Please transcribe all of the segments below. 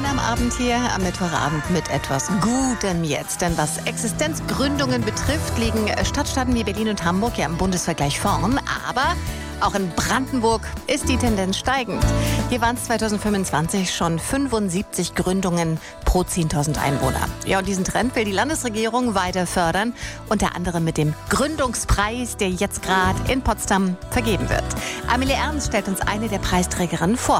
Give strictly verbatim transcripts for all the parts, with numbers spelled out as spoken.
am Abend hier, am Mittwochabend mit etwas Gutem jetzt. Denn was Existenzgründungen betrifft, liegen Stadtstaaten wie Berlin und Hamburg ja im Bundesvergleich vorn. Aber auch in Brandenburg ist die Tendenz steigend. Hier waren es zweitausendfünfundzwanzig schon fünfundsiebzig Gründungen pro zehntausend Einwohner. Ja, und diesen Trend will die Landesregierung weiter fördern, unter anderem mit dem Gründungspreis, der jetzt gerade in Potsdam vergeben wird. Amelie Ernst stellt uns eine der Preisträgerinnen vor.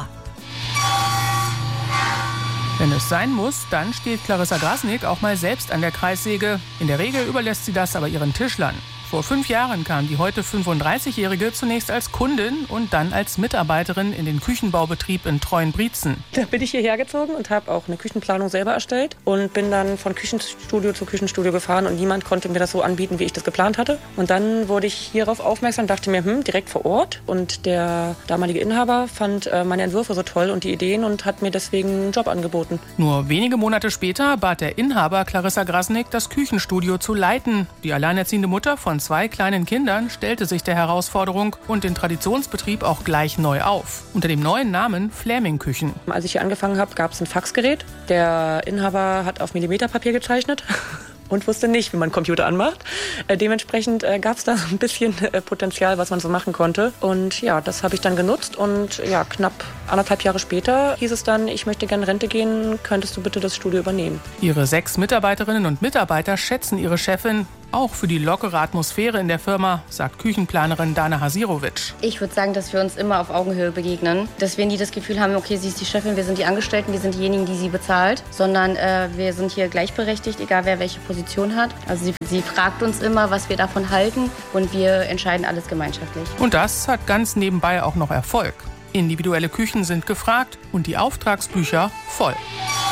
Wenn es sein muss, dann steht Clarissa Grasnick auch mal selbst an der Kreissäge. In der Regel überlässt sie das aber ihren Tischlern. Vor fünf Jahren kam die heute fünfunddreißigjährige zunächst als Kundin und dann als Mitarbeiterin in den Küchenbaubetrieb in Treuenbrietzen. Da bin ich hierher gezogen und habe auch eine Küchenplanung selber erstellt und bin dann von Küchenstudio zu Küchenstudio gefahren und niemand konnte mir das so anbieten, wie ich das geplant hatte. Und dann wurde ich hierauf aufmerksam, dachte mir, hm, direkt vor Ort. Und der damalige Inhaber fand äh, meine Entwürfe so toll und die Ideen und hat mir deswegen einen Job angeboten. Nur wenige Monate später bat der Inhaber Clarissa Grasnick, das Küchenstudio zu leiten. Die alleinerziehende Mutter von zwei kleinen Kindern stellte sich der Herausforderung und den Traditionsbetrieb auch gleich neu auf. Unter dem neuen Namen Fläming Küchen. Als ich hier angefangen habe, gab es ein Faxgerät. Der Inhaber hat auf Millimeterpapier gezeichnet und wusste nicht, wie man einen Computer anmacht. Äh, dementsprechend äh, gab es da so ein bisschen äh, Potenzial, was man so machen konnte. Und ja, das habe ich dann genutzt. Und ja, knapp anderthalb Jahre später hieß es dann, ich möchte gerne in Rente gehen, könntest du bitte das Studio übernehmen. Ihre sechs Mitarbeiterinnen und Mitarbeiter schätzen ihre Chefin, auch für die lockere Atmosphäre in der Firma, sagt Küchenplanerin Dana Hasirovic. Ich würde sagen, dass wir uns immer auf Augenhöhe begegnen. Dass wir nie das Gefühl haben, okay, sie ist die Chefin, wir sind die Angestellten, wir sind diejenigen, die sie bezahlt. Sondern äh, wir sind hier gleichberechtigt, egal wer welche Position hat. Also sie, sie fragt uns immer, was wir davon halten und wir entscheiden alles gemeinschaftlich. Und das hat ganz nebenbei auch noch Erfolg. Individuelle Küchen sind gefragt und die Auftragsbücher voll.